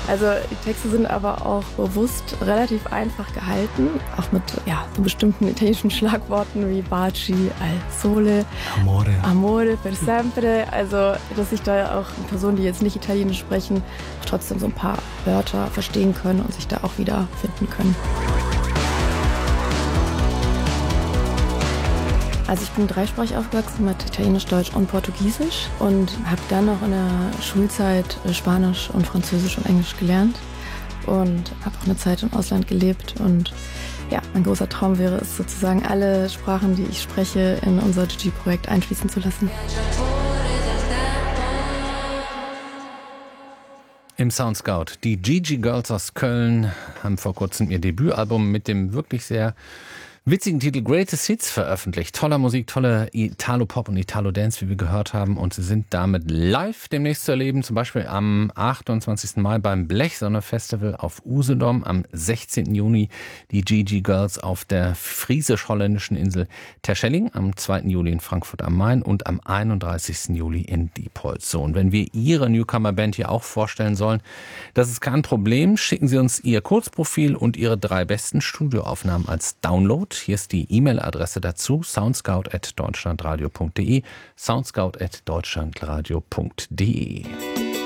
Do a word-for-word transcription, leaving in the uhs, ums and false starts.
Also die Texte sind aber auch bewusst relativ einfach gehalten, auch mit ja, so bestimmten italienischen Schlagworten wie Baci al Sole, Amore, Amore per sempre. Also dass sich da auch Personen, die jetzt nicht Italienisch sprechen, trotzdem so ein paar Wörter verstehen können und sich da auch wiederfinden können. Also ich bin dreisprachig aufgewachsen mit Italienisch, Deutsch und Portugiesisch und habe dann noch in der Schulzeit Spanisch und Französisch und Englisch gelernt und habe auch eine Zeit im Ausland gelebt. Und ja, mein großer Traum wäre es sozusagen, alle Sprachen, die ich spreche, in unser Gigi-Projekt einfließen zu lassen. Im Soundscout. Die Gigi Girls aus Köln haben vor kurzem ihr Debütalbum mit dem wirklich sehr witzigen Titel Greatest Hits veröffentlicht. Toller Musik, tolle Italo-Pop und Italo-Dance, wie wir gehört haben. Und sie sind damit live demnächst zu erleben. Zum Beispiel am achtundzwanzigsten Mai beim Blechsonne-Festival auf Usedom. Am sechzehnten Juni die Gigi Girls auf der friesisch-holländischen Insel Terschelling. Am zweiten Juli in Frankfurt am Main und am einunddreißigsten Juli in Diepholz. So, und wenn wir ihre Newcomer-Band hier auch vorstellen sollen, das ist kein Problem. Schicken Sie uns Ihr Kurzprofil und Ihre drei besten Studioaufnahmen als Download. Hier ist die E-Mail-Adresse dazu, soundscout at deutschlandradio punkt de, soundscout at deutschlandradio punkt de.